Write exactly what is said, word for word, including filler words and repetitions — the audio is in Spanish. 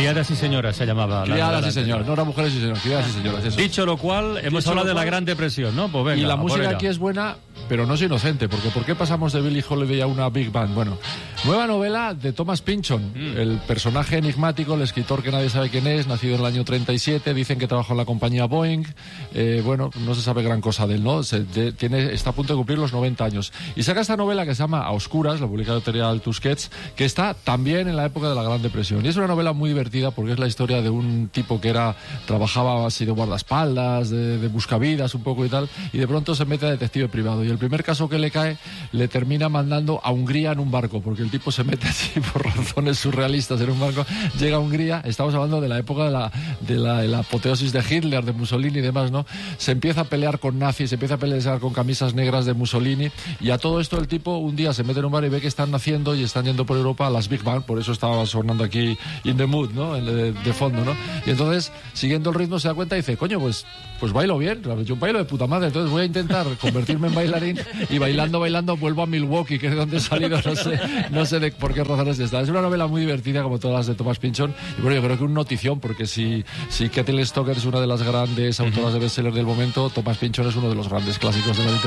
Criadas y señoras se llamaba. Criadas y señoras, no eran mujeres y señoras, criadas y señoras. Eso. Dicho lo cual, hemos Dicho hablado de cual, la Gran Depresión, ¿no? Pues venga, y la música ella. aquí es buena, pero no es inocente, porque ¿por qué pasamos de Billie Holiday a una Big Band? Bueno, nueva novela de Thomas Pynchon, mm. el personaje enigmático, el escritor que nadie sabe quién es, nacido en el año treinta y siete, dicen que trabajó en la compañía Boeing, eh, bueno, no se sabe gran cosa de él, ¿no? Se, de, tiene, está a punto de cumplir los noventa años. Y saca esta novela que se llama A Oscuras, la publica la editorial Tusquets, que está también en la época de la Gran Depresión. Y es una novela muy divertida porque es la historia de un tipo que era trabajaba así de guardaespaldas, de, de buscavidas un poco y tal, y de pronto se mete a detective privado. Y el primer caso que le cae le termina mandando a Hungría en un barco, porque el tipo se mete así por razones surrealistas en un barco, llega a Hungría, estamos hablando de la época de la, de la, de la apoteosis de Hitler, de Mussolini y demás, ¿no? Se empieza a pelear con nazis, se empieza a pelear con camisas negras de Mussolini, y a todo esto el tipo un día se mete en un bar y ve que están naciendo y están yendo por Europa a las Big Band, por eso estaba sonando aquí In the Mood, ¿no? De, de fondo, ¿no? Y entonces, siguiendo el ritmo, se da cuenta y dice, coño, pues, pues bailo bien, yo bailo de puta madre, entonces voy a intentar convertirme en bailarín, y bailando, bailando, vuelvo a Milwaukee, que es donde he salido, no sé, no sé de por qué razones está. Es una novela muy divertida, como todas las de Thomas Pynchon, y bueno, yo creo que un notición, porque si, si Kettle Stocker es una de las grandes autoras de bestseller del momento, Thomas Pynchon es uno de los grandes clásicos de la literatura.